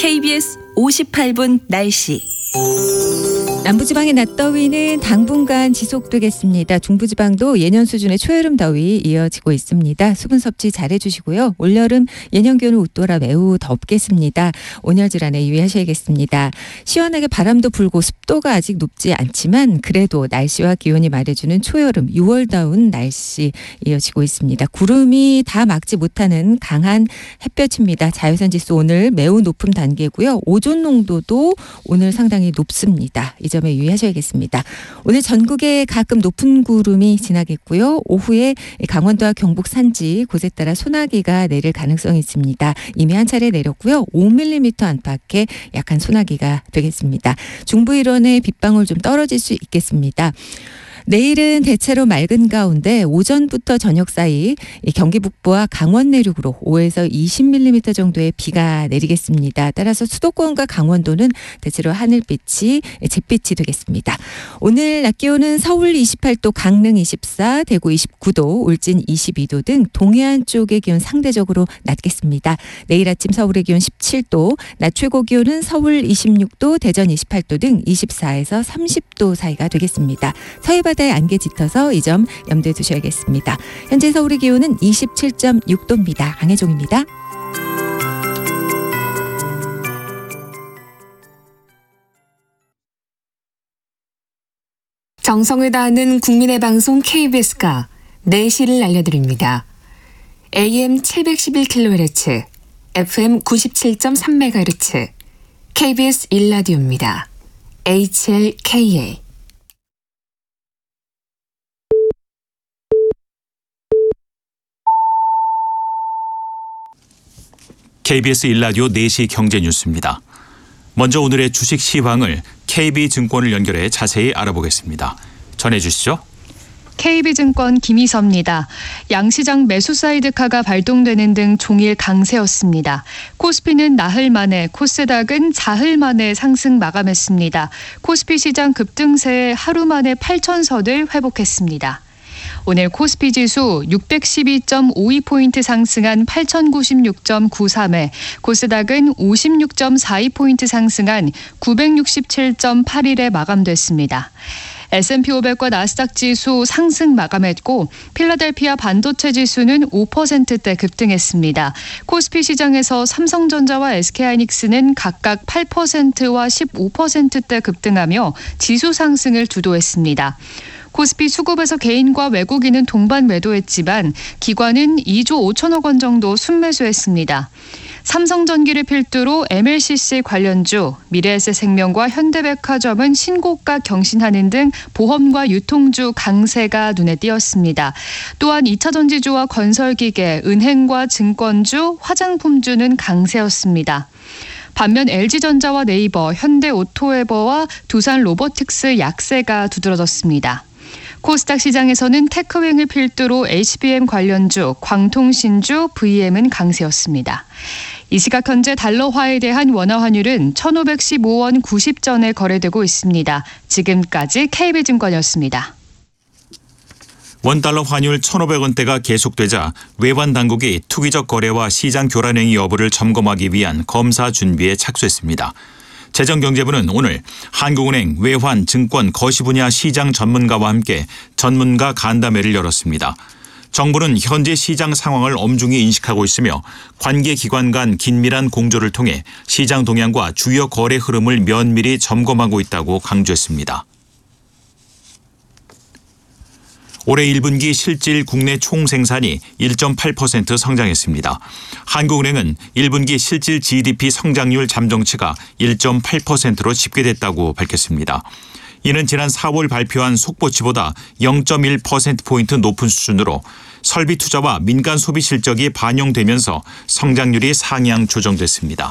KBS 58분 날씨. 남부지방의 낮더위는 당분간 지속되겠습니다. 중부지방도 예년 수준의 초여름 더위 이어지고 있습니다. 수분 섭취 잘해주시고요. 올여름 예년 기온을 웃돌아 매우 덥겠습니다. 온열 질환에 유의하셔야겠습니다. 시원하게 바람도 불고 습도가 아직 높지 않지만 그래도 날씨와 기온이 말해주는 초여름 6월다운 날씨 이어지고 있습니다. 구름이 다 막지 못하는 강한 햇볕입니다. 자외선 지수 오늘 매우 높은 단계고요. 오존 농도도 오늘 상당히 높습니다. 이 점에 유의하셔야겠습니다. 오늘 전국에 가끔 높은 구름이 지나겠고요. 오후에 강원도와 경북 산지 곳에 따라 소나기가 내릴 가능성이 있습니다. 이미 한 차례 내렸고요. 5mm 안팎의 약한 소나기가 되겠습니다. 중부 일원에 빗방울 좀 떨어질 수 있겠습니다. 내일은 대체로 맑은 가운데 오전부터 저녁 사이 경기 북부와 강원 내륙으로 5에서 20mm 정도의 비가 내리겠습니다. 따라서 수도권과 강원도는 대체로 하늘빛이 잿빛이 되겠습니다. 오늘 낮 기온은 서울 28도, 강릉 24, 대구 29도, 울진 22도 등 동해안 쪽의 기온 상대적으로 낮겠습니다. 내일 아침 서울의 기온 17도, 낮 최고 기온은 서울 26도, 대전 28도 등 24에서 30도 사이가 되겠습니다. 서해 바다에 안개 짙어서 이 점 염두에 두셔야겠습니다. 현재 서울의 기온은 27.6도입니다. 강혜종입니다. 정성을 다하는 국민의 방송 KBS가 4시를 알려드립니다. AM 711kHz, FM 97.3MHz, KBS 1라디오입니다. HLKA. KBS 1라디오 4시 경제뉴스입니다. 먼저 오늘의 주식 시황을 KB증권을 연결해 자세히 알아보겠습니다. 전해주시죠. KB증권 김희서입니다. 양시장 매수 사이드카가 발동되는 등 종일 강세였습니다. 코스피는 나흘 만에, 코스닥은 사흘 만에 상승 마감했습니다. 코스피 시장 급등세에 하루 만에 8,000선을 회복했습니다. 오늘 코스피 지수 612.52포인트 상승한 8,096.93에 코스닥은 56.42포인트 상승한 967.81에 마감됐습니다. S&P 500과 나스닥 지수 상승 마감했고 필라델피아 반도체 지수는 5%대 급등했습니다. 코스피 시장에서 삼성전자와 SK하이닉스는 각각 8%와 15%대 급등하며 지수 상승을 주도했습니다. 코스피 수급에서 개인과 외국인은 동반 매도했지만 기관은 2조 5천억 원 정도 순매수했습니다. 삼성전기를 필두로 MLCC 관련주, 미래에셋생명과 현대백화점은 신고가 경신하는 등 보험과 유통주 강세가 눈에 띄었습니다. 또한 2차전지주와 건설기계, 은행과 증권주, 화장품주는 강세였습니다. 반면 LG전자와 네이버, 현대오토웨버와 두산로보틱스 약세가 두드러졌습니다. 코스닥 시장에서는 테크윙을 필두로 HBM 관련주, 광통신주, VM은 강세였습니다. 이 시각 현재 달러화에 대한 원화 환율은 1,515원 90전에 거래되고 있습니다. 지금까지 KB증권이었습니다. 원달러 환율 1,500원대가 계속되자 외환 당국이 투기적 거래와 시장 교란 행위 여부를 점검하기 위한 검사 준비에 착수했습니다. 재정경제부는 오늘 한국은행 외환, 증권, 거시 분야 시장 전문가와 함께 전문가 간담회를 열었습니다. 정부는 현재 시장 상황을 엄중히 인식하고 있으며 관계 기관 간 긴밀한 공조를 통해 시장 동향과 주요 거래 흐름을 면밀히 점검하고 있다고 강조했습니다. 올해 1분기 실질 국내 총생산이 1.8% 성장했습니다. 한국은행은 1분기 실질 GDP 성장률 잠정치가 1.8%로 집계됐다고 밝혔습니다. 이는 지난 4월 발표한 속보치보다 0.1%포인트 높은 수준으로 설비 투자와 민간 소비 실적이 반영되면서 성장률이 상향 조정됐습니다.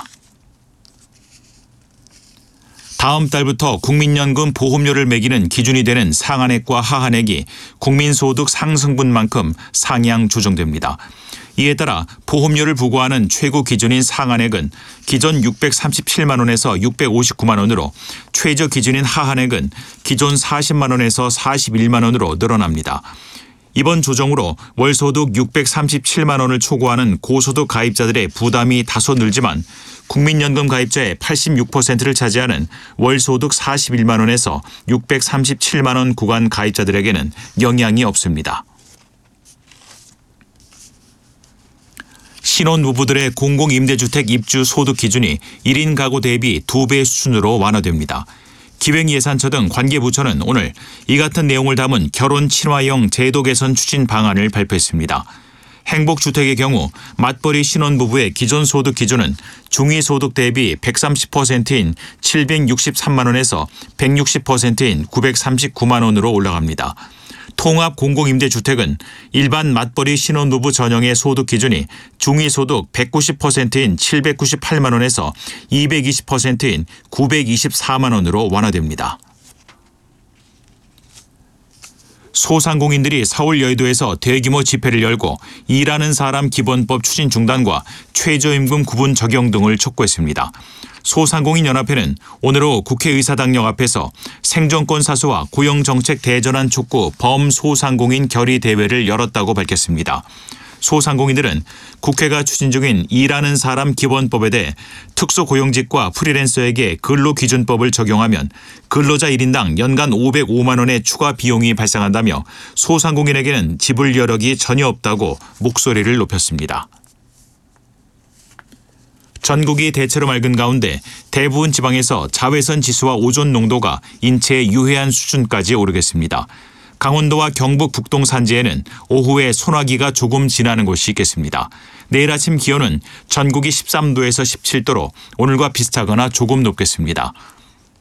다음 달부터 국민연금 보험료를 매기는 기준이 되는 상한액과 하한액이 국민소득 상승분만큼 상향 조정됩니다. 이에 따라 보험료를 부과하는 최고 기준인 상한액은 기존 637만 원에서 659만 원으로 최저 기준인 하한액은 기존 40만 원에서 41만 원으로 늘어납니다. 이번 조정으로 월소득 637만 원을 초과하는 고소득 가입자들의 부담이 다소 늘지만 국민연금 가입자의 86%를 차지하는 월소득 41만 원에서 637만 원 구간 가입자들에게는 영향이 없습니다. 신혼부부들의 공공임대주택 입주 소득 기준이 1인 가구 대비 2배 수준으로 완화됩니다. 기획예산처 등 관계부처는 오늘 이 같은 내용을 담은 결혼 친화형 제도 개선 추진 방안을 발표했습니다. 행복주택의 경우 맞벌이 신혼부부의 기존 소득 기준은 중위소득 대비 130%인 763만 원에서 160%인 939만 원으로 올라갑니다. 통합 공공임대주택은 일반 맞벌이 신혼부부 전형의 소득 기준이 중위소득 190%인 798만 원에서 220%인 924만 원으로 완화됩니다. 소상공인들이 서울 여의도에서 대규모 집회를 열고 일하는 사람 기본법 추진 중단과 최저임금 구분 적용 등을 촉구했습니다. 소상공인연합회는 오늘 오후 국회의사당역 앞에서 생존권 사수와 고용정책 대전환 촉구 범소상공인 결의 대회를 열었다고 밝혔습니다. 소상공인들은 국회가 추진 중인 일하는 사람 기본법에 대해 특수고용직과 프리랜서에게 근로기준법을 적용하면 근로자 1인당 연간 505만 원의 추가 비용이 발생한다며 소상공인에게는 지불 여력이 전혀 없다고 목소리를 높였습니다. 전국이 대체로 맑은 가운데 대부분 지방에서 자외선 지수와 오존 농도가 인체에 유해한 수준까지 오르겠습니다. 강원도와 경북 북동 산지에는 오후에 소나기가 조금 지나는 곳이 있겠습니다. 내일 아침 기온은 전국이 13도에서 17도로 오늘과 비슷하거나 조금 높겠습니다.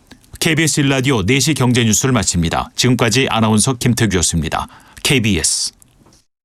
KBS 1라디오 4시 경제뉴스를 마칩니다. 지금까지 아나운서 김태규였습니다. KBS